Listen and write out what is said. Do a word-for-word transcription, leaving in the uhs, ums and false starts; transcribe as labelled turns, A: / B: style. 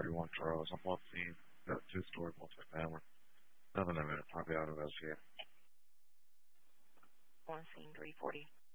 A: forty-one Charles. I'm on scene. Got a two-story multifamily. Nothing a minute. Probably out of us here.
B: On scene three forty.